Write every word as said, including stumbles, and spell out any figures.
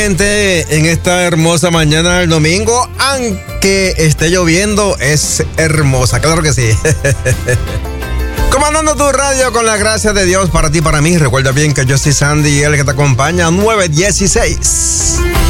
En esta hermosa mañana del domingo, aunque esté lloviendo, es hermosa, claro que sí. Comandando tu radio con la gracia de Dios para ti, para mí. Recuerda bien que yo soy Sandy y el que te acompaña, nueve dieciséis.